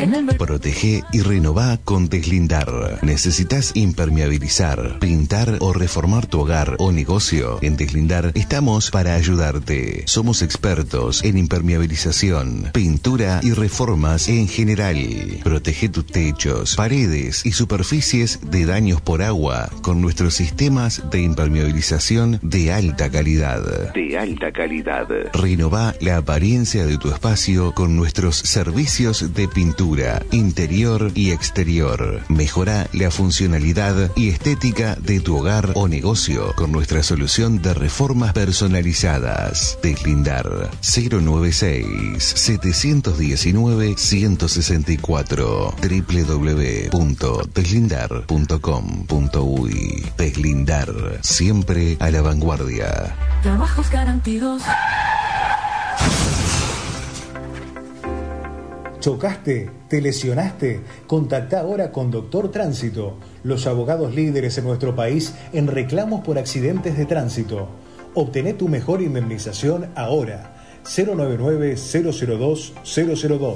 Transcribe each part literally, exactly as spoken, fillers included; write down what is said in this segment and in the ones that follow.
Protege y renová con Deslindar. ¿Necesitas impermeabilizar, pintar o reformar tu hogar o negocio? En Deslindar estamos para ayudarte. Somos expertos en impermeabilización, pintura y reformas en general. Protege tus techos, paredes y superficies de daños por agua con nuestros sistemas de impermeabilización de alta calidad. De alta calidad. Renová la apariencia de tu espacio con nuestros servicios de pintura, interior y exterior. Mejora la funcionalidad y estética de tu hogar o negocio con nuestra solución de reformas personalizadas. Deslindar cero noventa y seis, setecientos diecinueve, ciento sesenta y cuatro, doble u doble u doble u punto deslindar punto com punto uy. Deslindar, siempre a la vanguardia. Trabajos garantidos. ¿Chocaste? ¿Te lesionaste? Contactá ahora con Doctor Tránsito, los abogados líderes en nuestro país en reclamos por accidentes de tránsito. Obtené tu mejor indemnización ahora. cero noventa y nueve, cero cero dos, cero cero dos.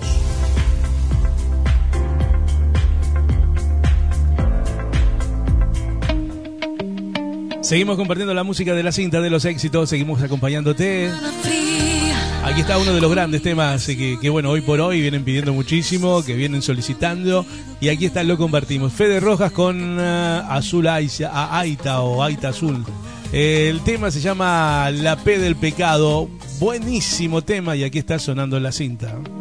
Seguimos compartiendo la música de la cinta de los éxitos, seguimos acompañándote. Aquí está uno de los grandes temas que, que bueno, hoy por hoy vienen pidiendo muchísimo, que vienen solicitando, y aquí está, lo compartimos. Fede Rojas con uh, Azul Aita, Aita o Aita Azul. El tema se llama La P del Pecado, buenísimo tema, y aquí está sonando la cinta.